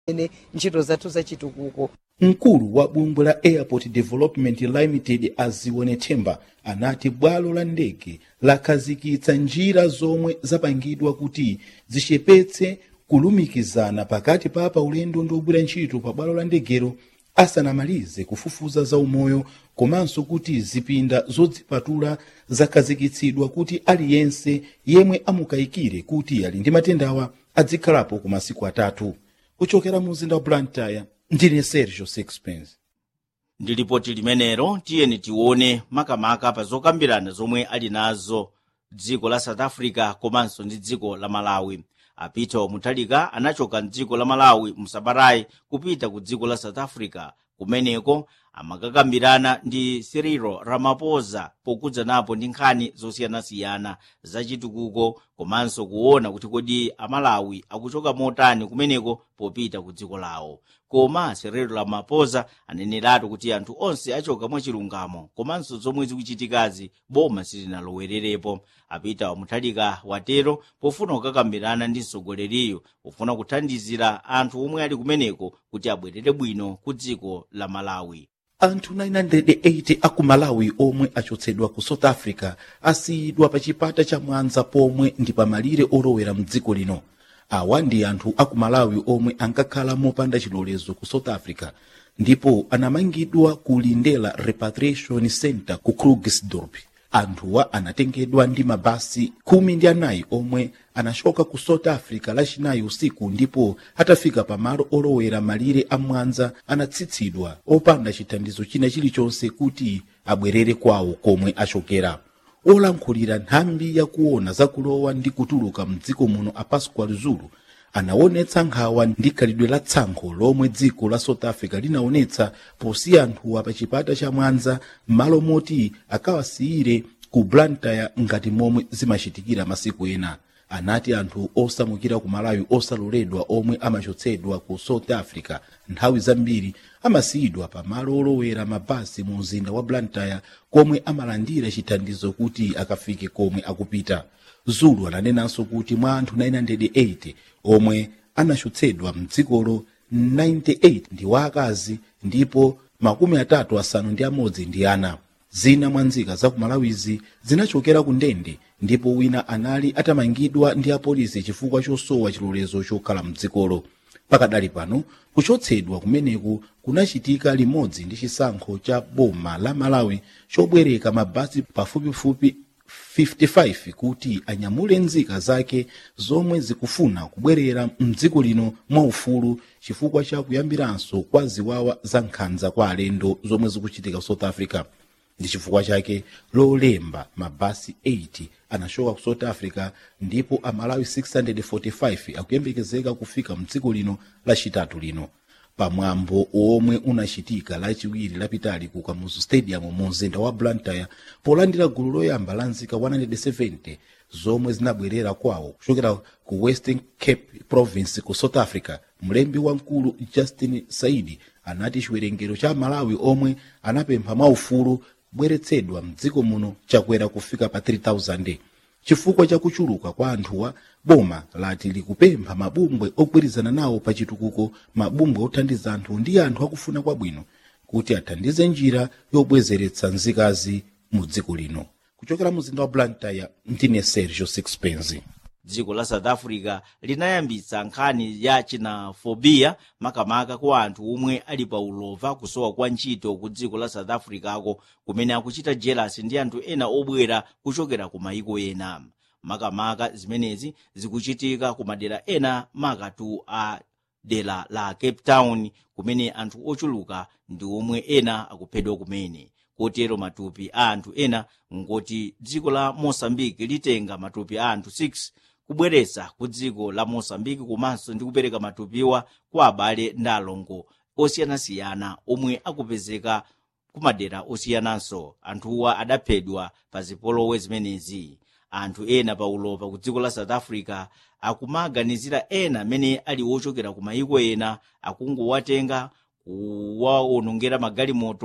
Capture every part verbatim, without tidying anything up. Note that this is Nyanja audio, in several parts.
ntchito zathu zachitukuko. Mkulu wa bungwe la Airport Development Limited Azione Themba anati bwalo la ndege lakhazikitsa njira zomwe zapangidwa kuti zichepetse kulumikizana pakati pa paulendo ndi ogwira ntchito pa bwalo la ndegero asanamalize kufufuza za umoyo, komanso kuti zipinda zodzipatula zakhazikitsidwa kuti aliyense yemwe amukayikire kuti ali ndi matendawa adzikhalapo ku masiku atatu. Kuchokera mu mzinda wa Blantyre, ndine Sergio Sixpence. Ndi ripoti limenero tiyeni tione makamaka pa zokambirana zomwe ali nazo dziko la South Africa komanso ndi dziko la Malawi. Apita Muthalika anachoka dziko la Malawi msabatayi kupita ku dziko la South Africa, kumeneko amakakambirana ndi Cyril Ramaphosa pokudza napo ndi nkhani zosiyanasiyana zachitukuko komanso kuona kuti kodi Amalawi akuchoka motani kumeneko popita ku dziko lawo. Koma Cyril Ramaphosa aneneratu kuti anthu onse achoka mwachilungamo komanso zomwe zikuchitikazi boma silinalowererepo. Apita Muthalika watero pofuna kukakambirana ndi mtsogoleriyo pofuna kuthandizira anthu omwe ali kumeneko kuti abwerere bwino ku dziko la Malawi. Anthu nine hundred eighty aku Malawi omwe achotsedwa ku South Africa asiyidwa pa chipata cha Mwanza pomwe ndi pamalire olowera mdziko lino. Awa ndi anthu aku Malawi omwe ankakhala mopanda chilolezo ku South Africa ndipo anamangidwa ku Lindela Repatriation Center ku Krugersdorp. Anthuwa anatengedwa ndi mabasi khumi ndi anayi omwe anachoka ku South Africa lachinayi usiku, ndipo atafika pamalo olowera malire a Mwanza anatsitsidwa opanda chithandizo china chilichonse kuti abwerere kwawo komwe achokera. Olankhulira nthambi yakuona zakulowa ndi kutuluka mdziko muno a Pascal Zulu anaonetsa nkhawa ndi khalidwe la tsankho lomwe dziko la South Africa linaonetsa posiya anthuwa pa chipata cha Mwanza malo moti akawasiyire ku Blantyre ngati momwe zimachitikira masiku ena. Anati anthu osamukira ku Malawi osaloledwa omwe amachotsedwa ku South Africa nthawi zambiri amasiyidwa pa malo olowera mabasi mu mzinda wa Blantyre komwe amalandira chithandizo kuti akafike komwe akupita. Zulu ananenanso kuti mwa anthu nine hundred eighty omwe anachotsedwa mdzikolo ninety-eight ndi wakazi ndipo makumi atatu asanu ndi amodzi ndi ana. Zina mwa nzika za ku Malawizi zinachokera ku ndende ndipo wina anali atamangidwa ndi apolisi chifukwa chosowa chilolezo chokhala mdzikolo. Pakadali pano kuchotsedwa kumeneku kunachitika limodzi ndi chisankho cha boma la Malawi chobwereka mabasi pafupifupi fifty-five kuti anyamule nzika zake zomwe zikufuna kubwerera mdziko lino mwaufulu chifukwa cha kuyambiranso kwa ziwawa za nkhanza kwa alendo zomwe zikuchitika South Africa. Ndi chifukwa chake lolemba mabasi eighty anachoka ku South Africa ndipo Amalawi six hundred forty-five akuyembekezeka kufika mdziko lino lachitatu lino. Pamwambo omwe unachitika lachiwiri lapitali ku Kamuzu Stadium mu mzinda wa Blantyre polandira gulu loyamba la nzika one hundred seventy zomwe zinabwerera kwawo kuchokera ku Western Cape Province ku South Africa. Mlembi wamkulu Justin Saidi anati chiwerengero cha Malawi omwe anapempha maufulu bweretsedwa mdziko muno chakwera kufika pa three thousand. Chifukwa cha kuchuluka kwa anthuwa, boma lati likupempha mabungwe ogwirizana nawo pa chitukuko, mabungwe othandiza anthu ndi anthu akufuna kwabwino kuti athandize njira yobwezeretsa nzikazi mu dziko lino. Kuchokera mu mzinda wa Blantyre, ndine Sergio Sixpence. Dziko la South Africa linayambitsa nkhani ya xenophobia makamaka kwa anthu omwe ali pa ulova kusowa kwa ntchito ku dziko la South Africa ako kumene akuchita jealousy ndi anthu ena obwera kuchokera ku mayiko ena. Makamaka zimenezi zikuchitika ku madera ena makatu a dera la Cape Town kumene anthu ochuluka ndi omwe ena akuphedwa kumene. Kotero matupi a anthu ena ngoti dziko la Mozambique litenga matupi a anthu six kubweretsa ku dziko la Mozambique komanso ndi kupereka matupiwa kwa abale ndi alongo osiyanasiyana omwe akupezeka ku madera osiyananso. Anthuwa adaphedwa pa zipolowe zimenezi. Anthu ena pa ulova ku dziko la South Africa akumaganizira ena amene ali ochokera ku mayiko ena akungowatenga kuwaonongera magalimoto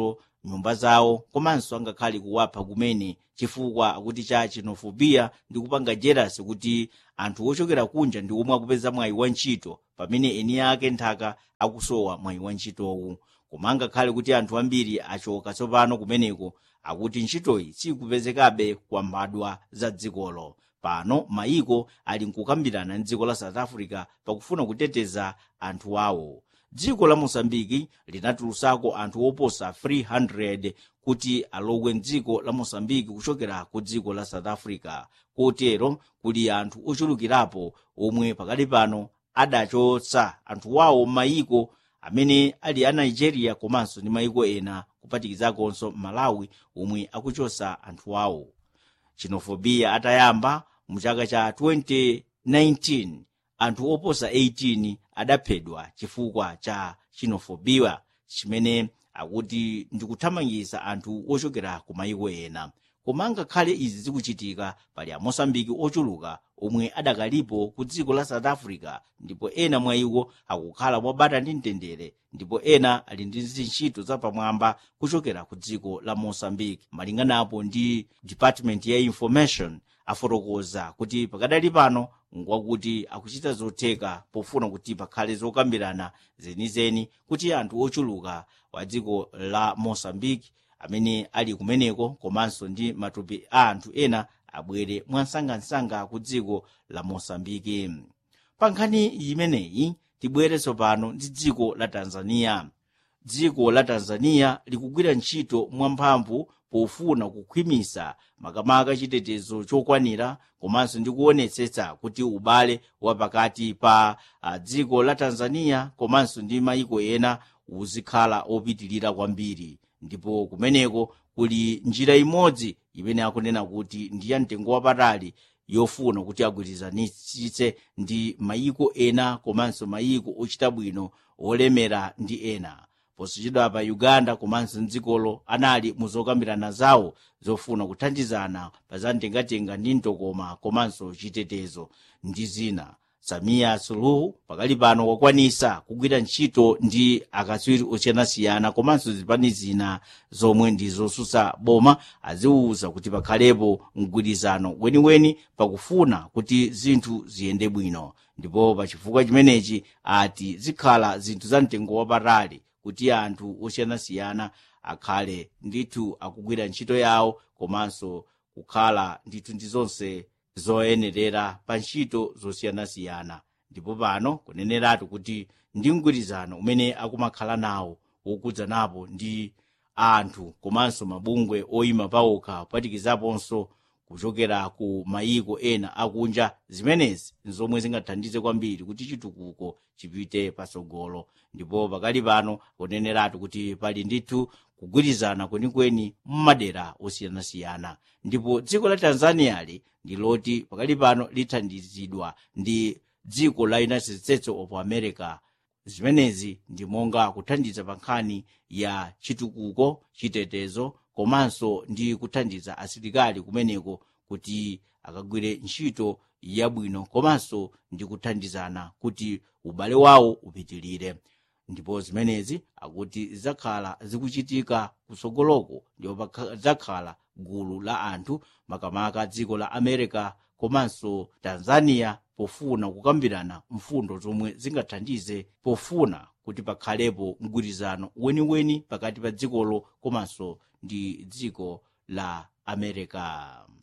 nyumba zawo komanso angakhale kuwapha kumene chifukwa akuti cha xenophobia ndi kupanga jealous kuti anthu ochokera kunja ndi omwe akupeza mwayi wa ntchito pamene eni ake nthaka akusowa mwayi wa ntchitowu. Koma angakhale kuti anthu ambiri achoka tsopano kumeneko akuti ntchitoyi sikupezekabe kwa mbadwa za dzikolo. Pano mayiko ali nkukambirana ndi dziko la South Africa pakufuna kuteteza anthu awo. Dziko la Mosambiki linatulusako anthu oposa three hundred kuti alowe mdziko la Mosambiki kuchokera ku dziko la South Africa. Kotero kuli anthu ochulukirapo omwe pakali pano adachotsa anthu wawo mayiko amene ali a Nigeria komanso ndi mayiko ena kupatikizakonso Malawi omwe akuchotsa anthu awo. Xenophobia atayamba mu chaka cha twenty nineteen anthu oposa eighteen adaphedwa chifukwa cha xenophobia chimene akuti ndikuthamangitsa anthu ochokera ku mayiko ena. Koma angakhale izi zikuchitika pali a Mosambiki ochuluka omwe adakalipo ku dziko la South Africa ndipo ena mwa iwo akukhala mobata ndi mtendere ndipo ena ali ndi zintchito zapamwamba kuchokera ku dziko la Mosambiki. Malinganapo ndi Department ya Information afotokoza kuti pakadali pano ngwakuti akuchita zotheka pofuna kuti pakhale zokambirana zenizeni kuti anthu ochuluka wa dziko la Mosambiki amene ali kumeneko komanso ndi matupi a anthu ena abwere mwansangansanga ku dziko la Mosambiki. Pa nkhani imeneyi tibwere tsopano ndi dziko la Tanzania. Dziko la Tanzania likugwira ntchito mwamphamvu pofuna kukhwimisa makamaka chitetezo chokwanira komanso ndi kuonetsetsa kuti ubale wapakati pa uh, dziko la Tanzania komanso ndi mayiko ena uzikhala opitilira kwambiri. Ndipo kumeneko kuli njira imodzi imene akunena kuti ndi ya mtengo wapatali yofuna kuti agwirizanitse ndi mayiko ena komanso mayiko ochita bwino olemera ndi ena. Posachedwa pa Uganda komanso dzikolo anali muzokambirana zawo zofuna kuthandizana pa za mtengatenga ndi mtokoma komanso chitetezo ndi zina. Samia Suluhu pakali pano wakwanisa kugwira ntchito ndi akatswiri osiyanasiyana komanso zipani zina zomwe ndizosusa boma aziwuza kuti pakhalepo mgwirizano weniweni pakufuna kuti zinthu ziyende bwino. Ndipo pachifukwa chimenechi ati zikhala zinthu za mtengo wapatali kuti anthu osiyanasiyana akhale ndithu akugwira ntchito yawo komanso kukhala ndithu ndi zonse zoyenerera pa ntchito zosiyanasiyana. Ndipo pano kuneneratu kuti ndi mgwirizano umene akumakhala nawo wokudza napo ndi anthu komanso mabungwe oyima pawokha kupatikizaponso kuchokera ku mayiko ena akunja. Zimenezi nzomwe zingathandize kwambiri kuti chitukuko chipite pasogolo. Ndipo pakali pano kuneneratu kuti pali ndithu kugwirizana kwenikweni mmadera osiyanasiyana. Ndipo dziko la Tanzania li ndiloti pakali pano lithandizidwa ndi dziko la United States of America. Zimenezi ndi monga kuthandiza pa nkhani ya chitukuko, chitetezo komanso ndi kuthandiza asilikali kumeneko kuti akagwire ntchito yabwino komanso ndi kuthandizana kuti ubale wawo upitilire. Ndipo zimenezi akuti zakhala zikuchitika kusogoloko ndipo zakhala gulu la anthu makamaka dziko la America komanso Tanzania pofuna kukambirana mfundo zomwe zingathandize pofuna kuti pakhalepo mgwirizano weniweni pakati pa dzikolo komanso ndi dziko la America.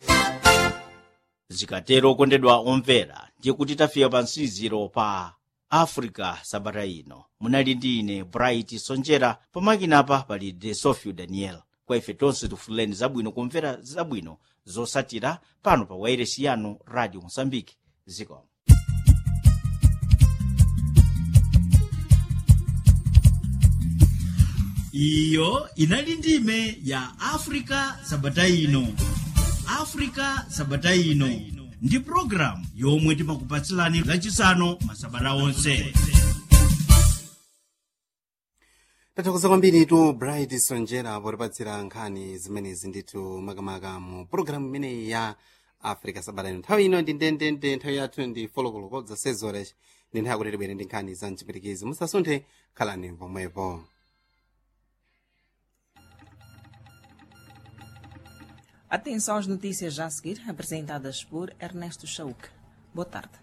Zikatero kondedwa omvera ndiye kuti tafika pa nsiziro pa Africa sabata ino. Munali ndi ine Bright Sonjera, pamakinapa pali De Sofio Daniel. Kwa ife tonse tifuleni zabwino kumvera zabwino zosatira pano pa wairesi yanu Radio Mozambique. Ziko. Iyo inali ndime ya Africa sabata ino. Africa sabata ino ndi program yomwe timakupatsilani lachisanu masabata onse. Tathokoza kwambiri tu Bright Sonjera potipatsira nkhani zimenezi ndithu makamaka mu program imeneyi ya Africa sabata ino. Nthawi ino ndi ndendende nthawi yathu ndi folokolo za sezores ndi nthawi kuti tibwere ndi nkhani za mchipirikizi. Musasunthe, khalani pomwepo. Atenção às notícias já a seguir, apresentadas por Ernesto Chauk. Boa tarde.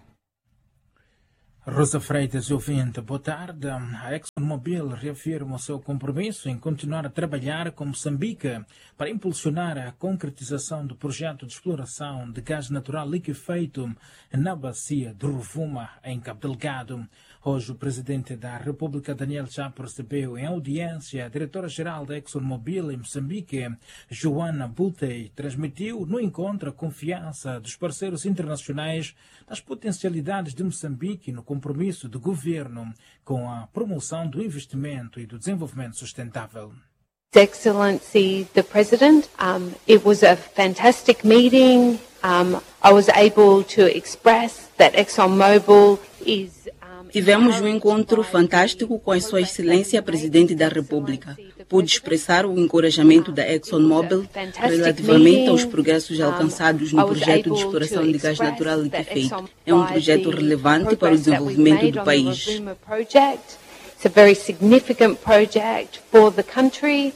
Rosa Freitas, ouvinte, boa tarde. A ExxonMobil reafirma o seu compromisso em continuar a trabalhar com Moçambique para impulsionar a concretização do projeto de exploração de gás natural liquefeito na bacia de Rovuma, em Cabo Delgado. Hoje, o presidente da República, Daniel Chapo, recebeu em audiência a diretora-geral da ExxonMobil em Moçambique, Joana Butey, transmitiu no encontro a confiança dos parceiros internacionais nas potencialidades de Moçambique no compromisso do governo com a promoção do investimento e do desenvolvimento sustentável. His Excellency the President, um, it was a fantastic meeting. Um, I was able to express that ExxonMobil is Tivemos um encontro fantástico com a Sua Excelência Presidente da República. Pude expressar o encorajamento da ExxonMobil relativamente aos progressos alcançados no projeto de exploração de gás natural liquefeito. É um projeto relevante para o desenvolvimento do país. It's a very significant project for the country.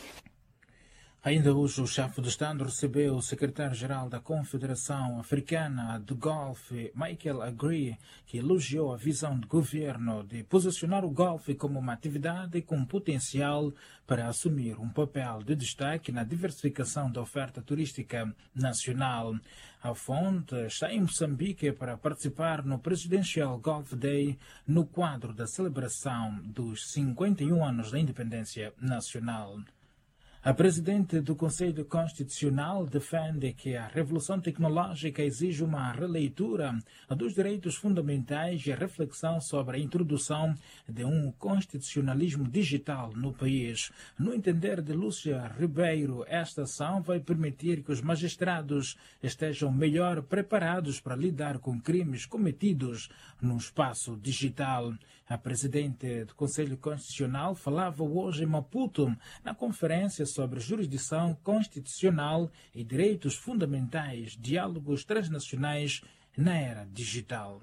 Ainda hoje, o chefe de Estado recebeu o secretário-geral da Confederação Africana do Golfe, Michael Agri, que elogiou a visão do governo de posicionar o golfe como uma atividade com potencial para assumir um papel de destaque na diversificação da oferta turística nacional. A fonte está em Moçambique para participar no Presidential Golf Day no quadro da celebração dos cinquenta e um anos da independência nacional. A presidente do Conselho Constitucional defende que a revolução tecnológica exige uma releitura dos direitos fundamentais e a reflexão sobre a introdução de um constitucionalismo digital no país. No entender de Lúcia Ribeiro, esta ação vai permitir que os magistrados estejam melhor preparados para lidar com crimes cometidos no espaço digital. A presidente do Conselho Constitucional falava hoje em Maputo na conferência sobre jurisdição constitucional e direitos fundamentais, diálogos transnacionais na era digital.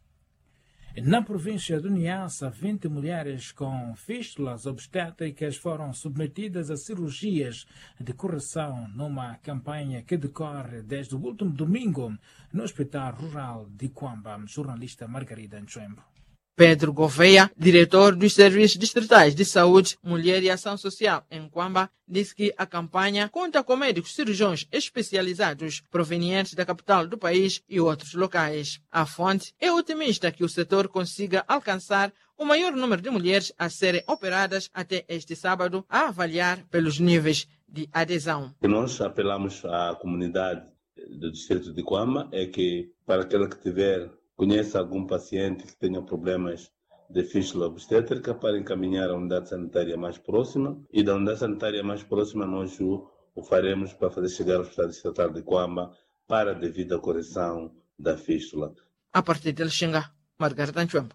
Na província do Niassa, vinte mulheres com fístulas obstétricas foram submetidas a cirurgias de correção numa campanha que decorre desde o último domingo no Hospital Rural de Quamba. Jornalista Margarida Anchoembo. Pedro Gouveia, diretor dos Serviços Distritais de Saúde, Mulher e Ação Social em Quamba, disse que a campanha conta com médicos cirurgiões especializados provenientes da capital do país e outros locais. A fonte é otimista que o setor consiga alcançar o maior número de mulheres a serem operadas até este sábado, a avaliar pelos níveis de adesão. O que nós apelamos à comunidade do distrito de Quamba é que, para aquela que tiver conhece algum paciente que tenha problemas de fístula obstétrica, para encaminhar a unidade sanitária mais próxima, e da unidade sanitária mais próxima nós o, o faremos para fazer chegar ao Hospital Distrital de Quamba para a devida correção da fístula. A partir de Lixinga, Margarida Anchoembo.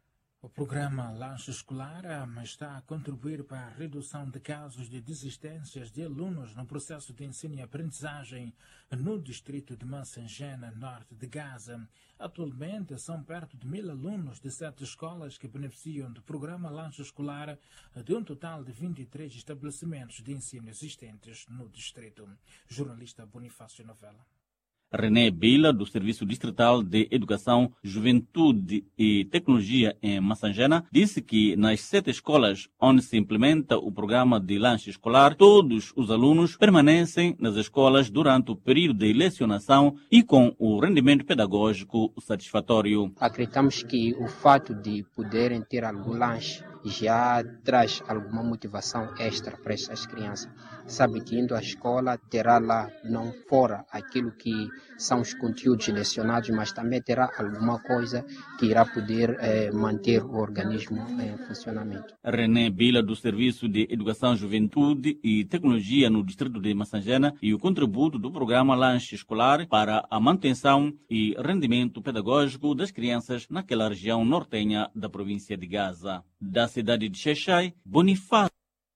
O programa Lanche Escolar está a contribuir para a redução de casos de desistências de alunos no processo de ensino e aprendizagem no distrito de Massangena, norte de Gaza. Atualmente, são perto de mil alunos de sete escolas que beneficiam do programa Lanche Escolar, de um total de vinte e três estabelecimentos de ensino existentes no distrito. Jornalista Bonifácio Novela. René Bila, do Serviço Distrital de Educação, Juventude e Tecnologia em Massangena, disse que nas sete escolas onde se implementa o programa de lanche escolar, todos os alunos permanecem nas escolas durante o período de lecionação e com o rendimento pedagógico satisfatório. Acreditamos que o fato de poderem ter algum lanche já traz alguma motivação extra para essas crianças. Sabe que indo à escola terá lá, não fora aquilo que são os conteúdos lecionados, mas também terá alguma coisa que irá poder eh, manter o organismo em funcionamento. René Bila, do Serviço de Educação, Juventude e Tecnologia no distrito de Massangena, e o contributo do programa Lanche Escolar para a manutenção e rendimento pedagógico das crianças naquela região nortenha da província de Gaza. Da cidade de Xexai, Bonifácio.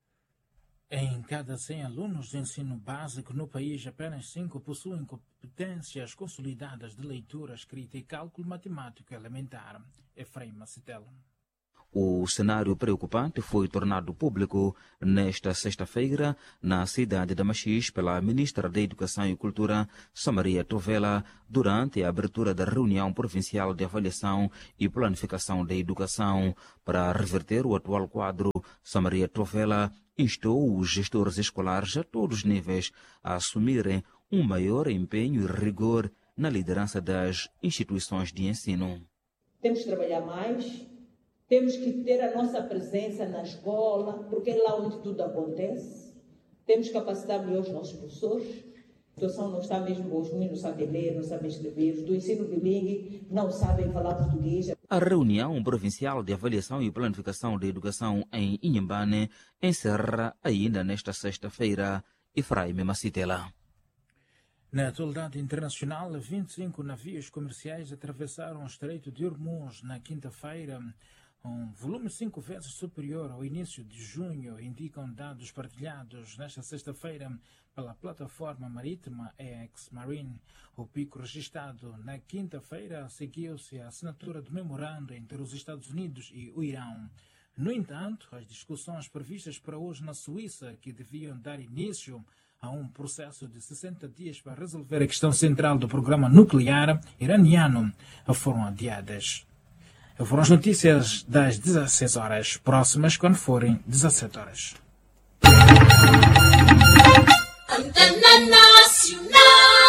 Em cada cem alunos de ensino básico no país, apenas cinco possuem competências consolidadas de leitura, escrita e cálculo matemático elementar. Efraim Macitelo. O cenário preocupante foi tornado público nesta sexta-feira na cidade de Machis pela ministra da Educação e Cultura, Samaria Tovela, durante a abertura da reunião provincial de avaliação e planificação da educação. Para reverter o atual quadro, Samaria Tovela instou os gestores escolares a todos os níveis a assumirem um maior empenho e rigor na liderança das instituições de ensino. Temos que trabalhar mais, temos que ter a nossa presença na escola, porque é lá onde tudo acontece. Temos que capacitar melhor os nossos professores. A situação não está mesmo boa, os meninos não sabem ler, não sabem escrever, os do ensino bilingue não sabem falar português. A reunião provincial de avaliação e planificação da educação em Inhambane encerra ainda nesta sexta-feira. Efraim Macitela. Na atualidade internacional, vinte e cinco navios comerciais atravessaram o Estreito de Hormuz na quinta-feira, um volume cinco vezes superior ao início de junho, indicam dados partilhados nesta sexta-feira pela plataforma marítima Ex-Marine. O pico registrado na quinta-feira seguiu-se à assinatura do memorando entre os Estados Unidos e o Irão. No entanto, as discussões previstas para hoje na Suíça, que deviam dar início a um processo de sessenta dias para resolver a questão central do programa nuclear iraniano, foram adiadas. Foram as notícias das dezesseis horas, próximas quando forem dezassete horas. Antena Nacional.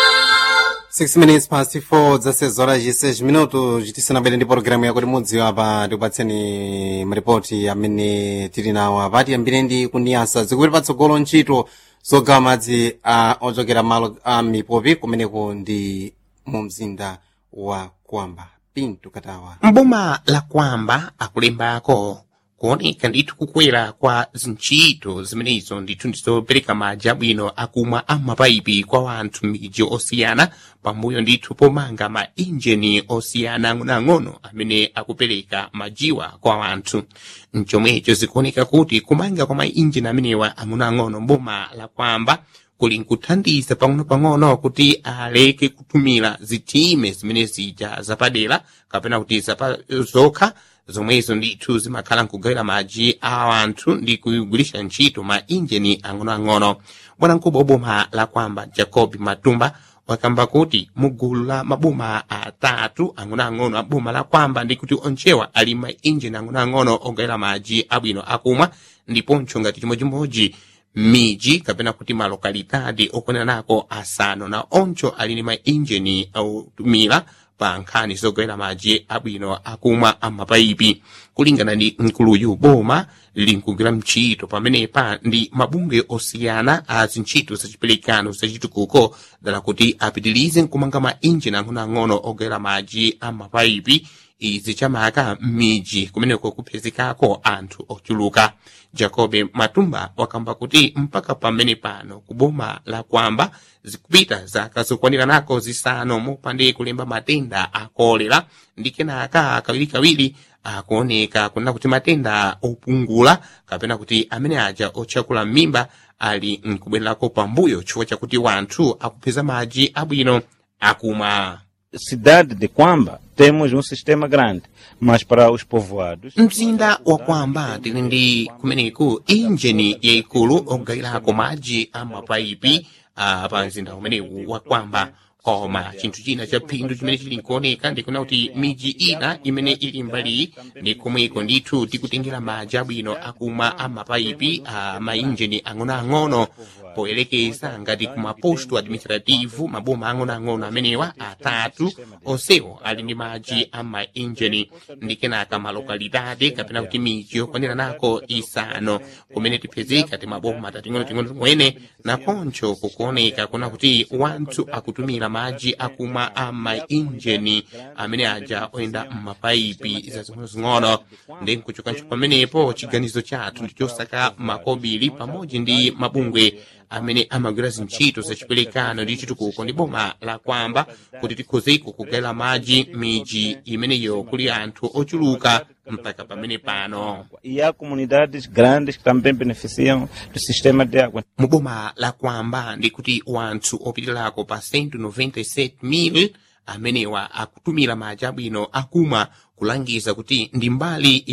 six minutes past four, dezesseis horas e seis minutos. Tisanabele ndi programu yakuti mudzi apa tikupatseni maripoti amene tili nawo apa tiyambire ndi kuniyasa zikupita patsogolo ntchito zogawa madzi a ochokera malo a mipopi kumeneko ndi mu mzinda wa Kwamba. Pinto Katawa. Mboma la Kwamba akulembako kuoneka ndithu kukwera kwa zintchito zimenezo ndithu ndizopereka madzi abwino akumwa amapaipi kwa wanthu m'midzi osiyana pambuyo ndithu pomanga ma injini osiyana ang'onoang'ono amene akupereka madziwa kwa wanthu. Mchomwecho zikuoneka kuti kumanga kwa ma injini amenewa ang'onoang'ono mboma la Kwamba kuli nkuthandiza pang'ono-pang'ono kuti aleke kutumira zitime zimene zija zapadera kapena kuti zapa zokha zomwezo ndithu zimakhala nkugawira madzi a wanthu ndi kugwiritsa ntchito ma injini ang'onoang'ono. Bwanamkubwa wa boma la Kwamba Jacob Matumba wakamba kuti mugulu la maboma atatu ang'onoang'ono a boma la Kwamba ndi kuti onchewa ali ma injini ang'onoang'ono ogawira madzi abwino akumwa ndiponso ngati chimodzimodzi miji kapena kuti malokalitadi okwananako asanu na oncho ali ni ma injini autumira pa nkhani zogawira madzi abwino akumwa amapaipi. Kulingana ndi mkuluyu boma linkugwira mchito pamenepa ndi mabungwe osiyana a zintchito zachiperekano zachitukuko dala kuti apitirize nkumanga ma injini ang'onoang'ono ogawira madzi amapaipi izi chamaka miji kumeneko kuphezekako anthu ochuluka. Jacobe Matumba wakamba kuti mpaka pamene pano kuboma la Kwamba zikupita zaka zokwaniranako zisanu mopande kulemba matenda a kolera ndi kenaka kawirikawiri akuoneka kunena kuti matenda opungula kapena kuti amene aja otchakula m'mimba ali nkubwererako pambuyo chifukwa chakuti wanthu akupheza madzi abwino akumwa. Cidade de Kwamba temos um sistema grande, mas para os povoados. Mzinda wa Kwamba tili ndi kumeneku injini yaikulu ogawirako madzi amapaipi pa mzinda umenewu wa Kwamba. Koma chinthu china cha phindu chimene chili nkuoneka ndikuna kuti miji ina imene ili mbali ndi komweko ndithu tikutengera madzi abwino akumwa amapaipi a mainjini ang'onoang'ono poyerekeza ngati kumaposto administrativu maboma ang'onoang'ono amenewa atatu onsewo ali ndi madzi a mainjini ndi kenaka malokalitade kapena kuti miji yokwaniranako isanu kumene tipezeka ti maboma tating'onoting'ono timwene nakoncho kukuoneka kuna kuti wanthu akutumira madzi akumwa a mainjini amene aja oyenda m'mapaipi zazing'onozing'ono ndi nkuchokancho pamenepo chiganizo chathu ndi chosaka makobiri pamodzi ndi mabungwe amene amagwira zintchito zachiperekano ndi chitukuko ndi boma la Kwamba kuti tikhozeko kugawira madzi miji imeneyo kuli anthu ochuluka mpaka pamene pano. E há comunidades grandes que também beneficiam do sistema de água. Mu boma la Kwamba ndi kuti wanthu opitirako pa cento e noventa e sete mil amenewa akutumira madzi abwino akumwa kulangiza kuti ndi mbali ya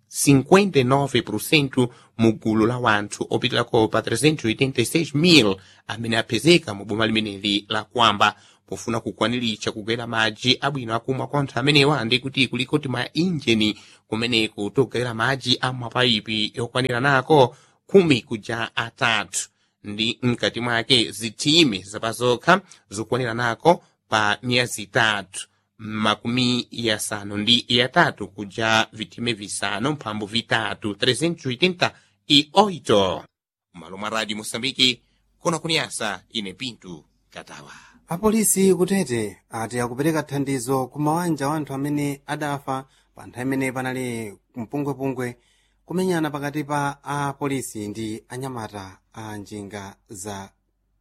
cinquenta e nove por cento mu gulu la wanthu opitirako pa trezentos e oitenta e seis mil amene apezeka mu boma limeneli la kwamba pofuna kukwaniritsa kugwera madzi abwino akumwa kwa anthu amenewa ndi kuti kulikoti ma injini kumeneku togwera madzi a mapaipi yokwanira nako khumi kuja atatu ndi mkati mwake zitime zapazokha zokwanira nako pa miyezi itatu makumi yasanu ndi yatatu kuja vitime visanu mphambu vitatu trezentos e oitenta e oito malo mwa radio Moçambique kona kunyasa ine Pinto Katawa. apolisi kutete ati akupereka thandizo ku mawanja wa anthu amene adafa pa nthawi imene panali mpungwepungwe kumenyana pakati pa apolisi ndi anyamata a njinga za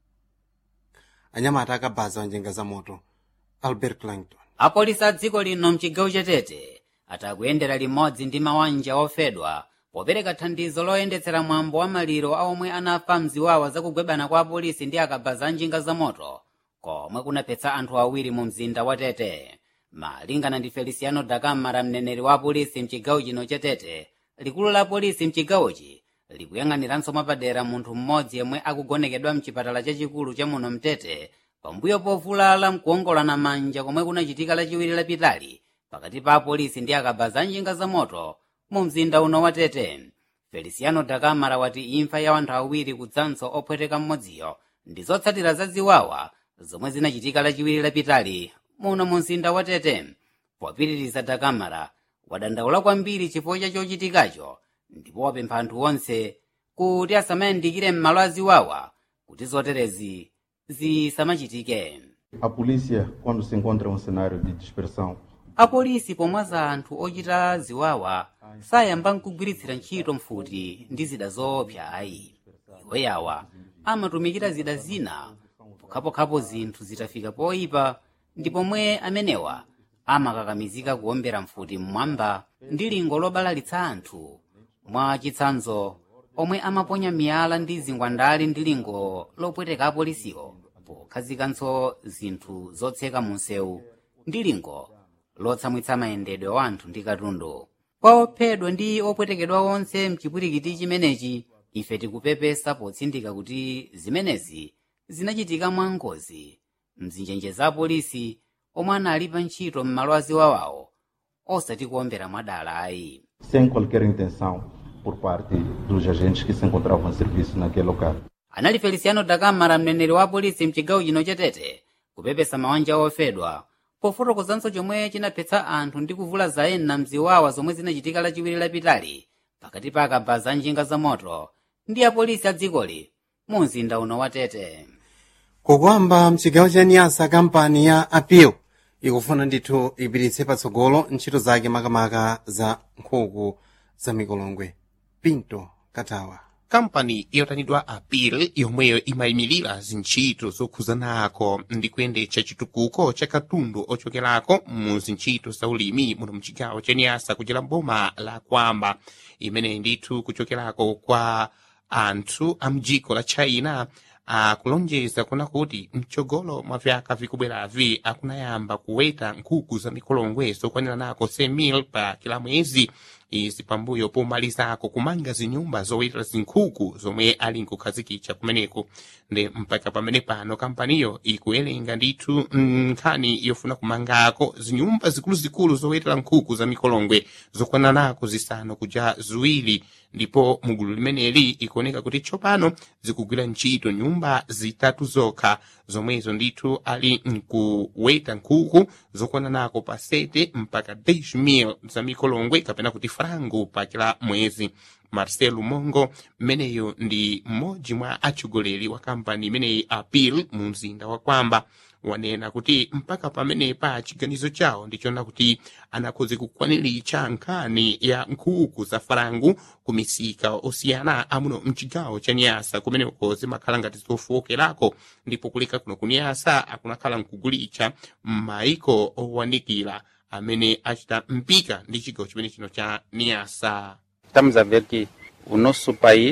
anyamata akabaza wa njinga za moto. Albert Clangton. apolisi a dziko lino mchigawo chatete atakuyendera limodzi ndi mawanja ofedwa popereka thandizo loyendetsera mwambo wa maliro a omwe anafa mziwawa zakugwebana kwa apolisi ndi akabaza a njinga za moto komwe kunaphetsa anthu awiri mu mzinda wa Tete. Malingana ndi Feliciano da Camara, mneneri wa apolisi mchigawo chino cha Tete, likulu la apolisi mchigawochi likuyang'aniranso mwapadera munthu mmodzi yemwe akugonekedwa mchipatala chachikulu cha muno mtete pambuyo povulala mkuongolana manja komwe kunachitika lachiwiri lapitali pakati pa apolisi ndi akabaza a njinga za moto mu mzinda uno wa Tete. Feliciano da Camara wati imfa ya anthu awiri kudzanso opweteka mmodziyo ndi zotsatira za ziwawa zomwe zinachitika lachiwiri lapitali muno mu mzinda wa Tete. Popitiriza da Camara wadandaula kwambiri chifukwa cha chochitikacho ndipo wapempha anthu onse kuti asamayandikire m'malo a ziwawa kuti zoterezi zisamachitike. A polícia, quando se encontra um cenário de dispersão, apolisi pomwaza anthu ochita ziwawa sayamba nkugwiritsira ntchito mfuti ndi zida zoopsa ayi. Iwo yawa amatumikira zida zina pokhapokhapo zinthu zitafika poyipa ndi pomwe amenewa amakakamizika kuombera mfuti mmwamba ndi lingo lobalalitsa anthu. Mwa chitsanzo omwe amaponya miyala ndi zingwandali ndi lingo lopweteka apolisiwo pokhazikanso zinthu zotseka mu msewu ndi lingo lotsamwitsa mayendedwe wa anthu ndi katundu. Kwa ophedwa ndi opwetekedwa onse mchipwirikiti chimenechi ife tikupepesa potsindika kuti zimenezi zinachitika mwangozi mzinjenje za apolisi omwe anali pa ntchito m'malo a ziwawawo osati kuombera mwadala ayi. sem qualquer intenção por parte dos agentes que se encontravam em serviço naquele local. Anali Feliciano da Camara, mneneri wa apolisi mchigawo chino cha Tete, kupepesa mawanja ofedwa pofotokozanso chomwe chinaphetsa anthu ndi kuvula ena mziwawa zomwe zinachitika lachiwiri lapitali pakati pa akabaza a njinga za moto ndi apolisi a dzikoli mu mzinda uno wa Tete. Kukwamba mchigawo cha Niasa, kampani ya Apil ikufuna ndithu ipititse patsogolo ntchito zake makamaka za nkhuku za mikolongwe. Pinto Katawa. kampani yotanidwa Apil yomweyo imayimilira zintchito zokhuzanako ndi kuyendetsa chitukuko cha katundu ochokerako mu zintchito za ulimi muno mchigawo cha Niasa kuchera boma la Kwamba, imene ndithu kuchokerako kwa anthu a mdziko la China akulonjeza kuna kuti mchogolo mwa vyaka vikubweravi akunayamba kuweta nkhuku za mikolongwe zokwanira nako cem mil pa kila mwezi. Izi pambuyo pomalizako kumanga zinyumba zowetera zinkhuku zomwe ali nkukhazikitsa kumeneko. Ndi mpaka pamene pano kampaniyo ikuwerenga ndithu nkhani yofuna kumangako zinyumba zikuluzikulu zowetera nkhuku za mikolongwe zokwanira nako zisanu kuja ziwiri, ndipo mugulu limeneli ikuoneka kuti tsopano zikugwira ntchito nyumba zitatu zokha zomwezo ndithu ali nkuweta nkhuku zokwanira nako pa sete mpaka dez mil za mikolongwe kapena kuti frango pa kila mwezi. Marcelo Mongo, mmeneyo ndi mmodzi mwa atsogoleri wa kampani imeneyi Apil mu mzinda wa Kwamba, wanena kuti mpaka pamene pa chiganizo chawo ndichona kuti anakhoze kukwaniritsa nkhani ya nkhuku za frango ku misika osiyana amuno mchigawo cha Niasa kumeneko zimakhala ngati zofowokerako, ndipo kuleka kuno ku Niasa akunakhala nkugulitsa m'mayiko owanikira amene achita mpika ndi chigawo chimene chino cha Niasa. Estamos a ver que o nosso país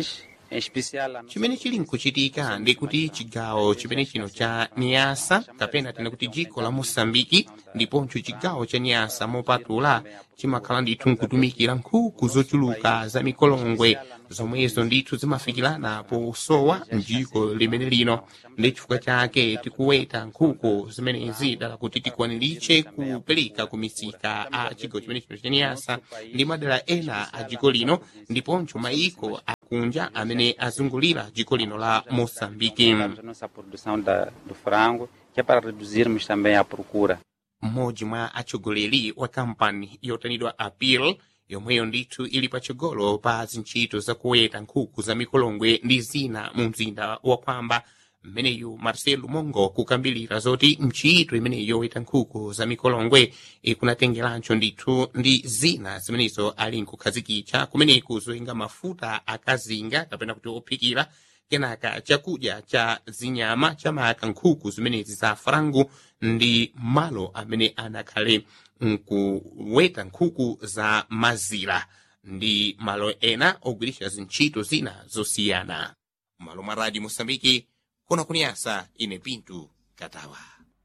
chimene chili nkuchitika ndi kuti chigawo chimene chino cha niasa kapena tena kuti dziko la mosambiki ndiponso chigawo cha niasa mopatula chimakhala ndithu nkutumikira nkhuku zochuluka za mikolongwe zomwezo ndithu zimafikirana posowa mdziko limene lino ndi chifukwa chake tikuweta nkhuku zimenezi dala kuti tikwaniritche kupereka ku misika a chigawo chimene chino cha niasa ndi madera ena a dziko lino ndiponso maiko akunja amene azungulira dziko lino la Moçambique. Nossa produção da, do frango, que é para reduzirmos também a procura. Mmodzi mwa atsogoleri wa kampani yotanidwa Appeal yomweyo ndithu ili patsogolo pa zintchito zakuweta nkhuku za mikolongwe ndi zina mu mzinda wa Kwamba mmeneyu Marcelo Mongo kukambilira zoti ntchito imeneyo yoweta nkhuku za mikolongwe ikunatengeranso ndithu ndi zina zimenezo ali nkukhazikitsa kumeneku zoyenga mafuta akazinga kapena kuti ophikira kenaka chakudya cha zinyama chamaka nkhuku zimenezi za frango ndi malo amene anakhale nkuweta nkhuku za mazira ndi malo ena ogwirisha zintchito zina zosiyana. Malo mwa Radio Mosambiki kuna kuniasa ine Pintu Katawa.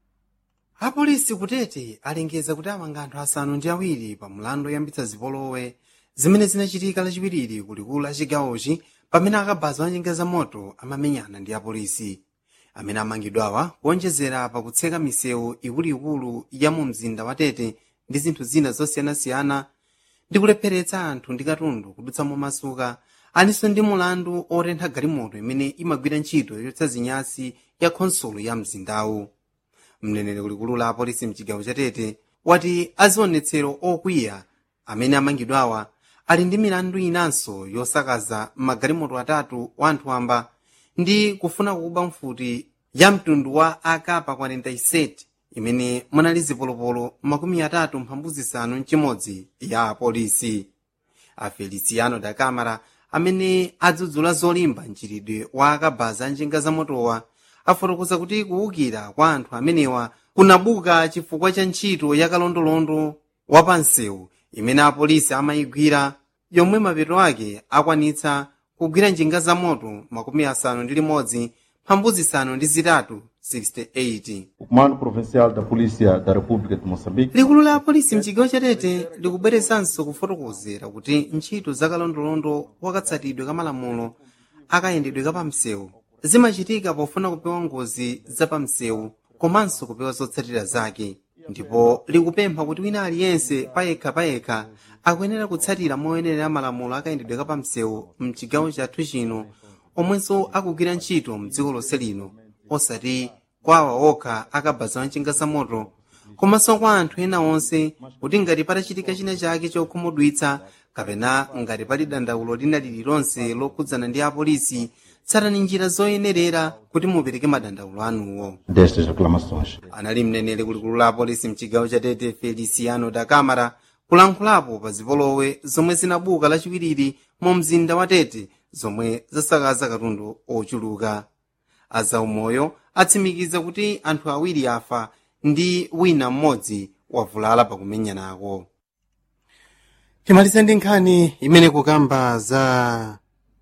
Apolisi kutete alengeza kuti amanga anthu asanu ndi awiri pa mlandu yambitsa zipolowe zimene zinachitika lachiwiri kulikulu la chigawochi pamene akabaza njinga za moto amamenyana ndi apolisi amene amangidwawa kuonjezera pakutseka misewu ikuluikulu ya mu mzinda wa Tete ndi zinthu zina zosiyanasiyana ndi kulepheretsa anthu ndi katundu kudutsa momasuka aninso ndi mulandu otentha galimoto imene imagwira ntchito yotsa zinyasi ya khonsolo ya mzindawu. Mneneri kulikulu la apolisi mchigawo cha Tete wati azionetsero okwiya amene amangidwawa ali ndi milandu inanso yosakaza magalimoto atatu wa anthu amba ndi kufuna kuba mfuti ya mtundu wa A K kwarenta e sete imene munali zipolopolo makumi atatu mphambu zisanu nchimodzi ya apolisi. A Feliciano da Câmara amene adzudzula zolimba mchiridwe wa akabaza njinga za motowa afotokoza kuti kuwukira kwa anthu amenewa kunabuka chifukwa cha ntchito yakalondolondo wapansewu imene apolisi amayigwira yomwe mapeto ake akwanitsa kugwira njinga za moto makumi asanu ndi limodzi mphambu zisanu ndi zitatu sixty-eight. O Comando Provincial da Polícia da República de Moçambique likulu la apolisi mchigawo cha Tete likubwerezanso kufotokozera kuti ntchito zakalondolondo wakatsatidwe ka malamulo akayendedwe kapamsewu zimachitika pofuna kupewa ngozi zapamsewu komanso kupewa zotsatira zake ndipo likupempha kuti wina aliyense payekha payekha akuyenera kutsatira moyenera malamulo akayendedwe kapamsewu mchigawo chathu chino omwenso akugwira ntchito mdziko lonse lino osati kwa awa okha akabaza njinga za moto komanso kwa anthu ena onse kuti ngati patachitika china chake chokhumudwitsa kapena ngati pali dandaulo lina lililonse lokhudzana ndi apolisi tsatani njira zoyenerera kuti mupereke madandaulo anuwo. destas reclamações. Anali mneneri kulikulu la apolisi mchigawo cha Tete Feliciano da Câmara kulankhulapo pa zipolowe zomwe zinabuka lachiwiri mu mzinda wa Tete zomwe zasakaza katundu ochuluka. Azaumoyo atsimikiza kuti anthu awiri afa ndi wina mmodzi wavulala pakumenyanako. Timalize ndi nkhani imene kukamba za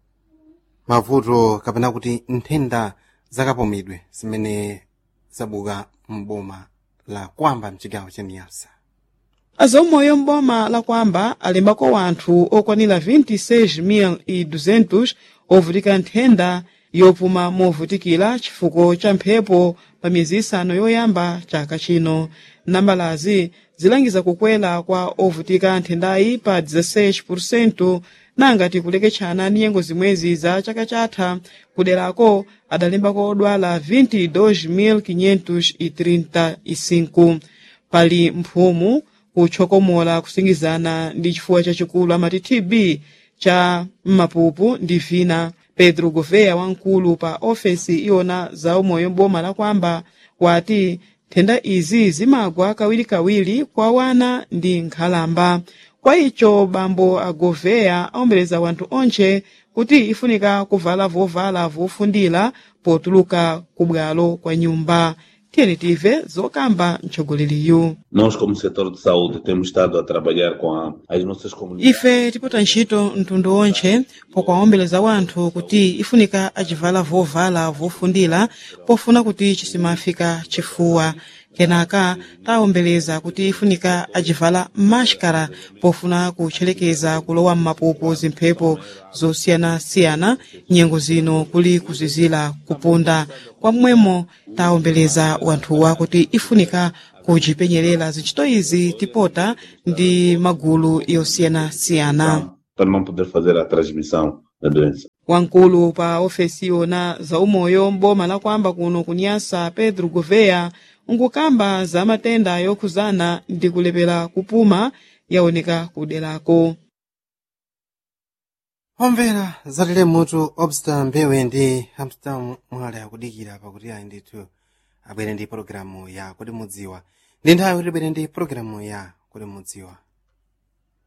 mavuto kapena kuti nthenda zakapomedwe zimene zabuka mboma la Kwamba mchigawo cha Niasa. Azaumoyo mboma la Kwamba alembako wanthu okwanira vinte e seis mil e duzentos ovutika nthenda yopuma movutikira chifuko cha mphepo pa miyezi isanu yoyamba chaka chino. Nambalazi zilangiza kukwera kwa ovutika nthendayi pa dezesseis por cento nangati kulekechana ndi nyengo zimwezi za chaka chatha kuderako adalembako odwala vinte e dois mil quinhentos e trinta e cinco. Pali mphumu kutchokomola kusingizana ndi chifuwa chachikulu amati T B cha mapupu ndi vina. Pedro Gouveia wankulu pa ofesi iona za umoyo mboma la Kwamba wati nthenda izi zimagwa kawirikawiri kwa wana ndi nkhalamba. Kwa icho bambo a Gouveia aombeleza wanthu onche kuti ifunika kuvala vovala vofundira potuluka kubwalo kwa nyumba. tiyeni tive zokamba mtsogoleri. Nós, como setor de saúde, temos estado a trabalhar com a, as nossas comunidades. Ife tipota ntchito mtundu onse pokuwaombeleza wanthu kuti ifunika acivala vovala vofundira pofuna kuti chisimafika chifuwa. Kenaka taombeleza kuti ifunika acivala mashkara pofuna kutchelekeza kulowa m'mapupo zimphepo zosiyana-siyana nyengo zino kuli kuzizira kupunda. Kwamwemo taombeleza wanthuwa kuti ifunika kucipenyerera zintchito izi tipota ndi magulu yosiyana-siyana para não poder fazer a transmissão da doença. Wankulu pa ofesi yona za umoyo mboma la kwamba kuno kunyasa Pedro Gouveia nkukamba za matenda yokhuzana ndi kulepera kupuma yaoneka kuderako. Omvera zatile mutu obsta mbewe ndi Amsterdam mwale akudikira pakuti ayi ndithu abwere ndi pologalamu ya kuti mudziwa ndi nthawi kuti tibwere ndi pologalamu ya kuti mudziwa.